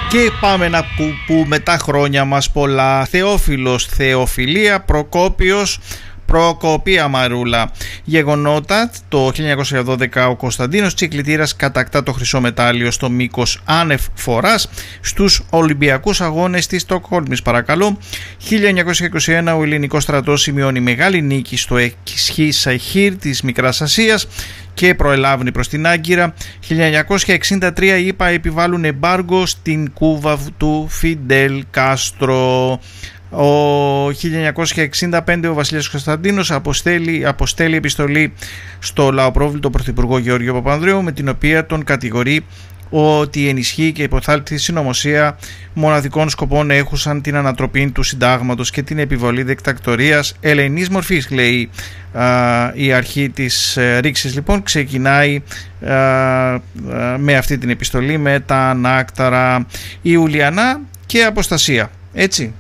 Και πάμε να πούμε τα χρόνια μας πολλά. Θεόφιλος, Θεοφιλία, Προκόπιος, Προκοπία Μαρούλα. Γεγονότα: το 1912 ο Κωνσταντίνος Τσικλητήρας κατακτά το χρυσό μετάλλιο στο μήκος άνευ φοράς στους Ολυμπιακούς Αγώνες της Στοκχόλμης. Παρακαλώ. 1921 ο ελληνικός στρατός σημειώνει μεγάλη νίκη στο Εσχή Σαϊχήρ της Μικράς Ασίας και προελάβει προς την Άγκυρα. 1963 οι ΗΠΑ επιβάλλουν εμπάργκο στην Κούβα του Φιντέλ Κάστρο. Ο 1965 ο βασιλιάς Κωνσταντίνος αποστέλει επιστολή στο λαοπρόβλητο πρωθυπουργό Γεώργιο Παπανδρέου, με την οποία τον κατηγορεί ότι ενισχύει και υποθάλπτει συνωμοσία μοναδικών σκοπών έχουσαν την ανατροπή του συντάγματος και την επιβολή δικτακτορίας ελεηνής μορφής, λέει η αρχή της ρήξης. Λοιπόν, ξεκινάει με αυτή την επιστολή, με τα ανάκταρα Ιουλιανά και Αποστασία, έτσι.